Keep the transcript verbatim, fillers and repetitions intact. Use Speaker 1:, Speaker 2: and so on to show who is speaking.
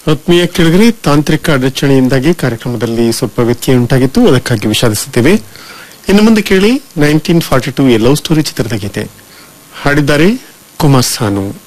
Speaker 1: ಆತ್ಮೀಯ ಕೇಳಿದರೆ ತಾಂತ್ರಿಕ ಅಡಚಣೆಯಿಂದಾಗಿ ಕಾರ್ಯಕ್ರಮದಲ್ಲಿ ಸ್ವಲ್ಪ ವ್ಯತ್ಯಯ ಉಂಟಾಗಿತ್ತು, ಅದಕ್ಕಾಗಿ ವಿಷಾದಿಸುತ್ತೇವೆ. ಇನ್ನು ಮುಂದೆ ಕೇಳಿ nineteen forty two A love story ಚಿತ್ರದ ಗೀತೆ. ಹಾಡಿದ್ದಾರೆ ಕುಮಾರ್ ಸಾನು.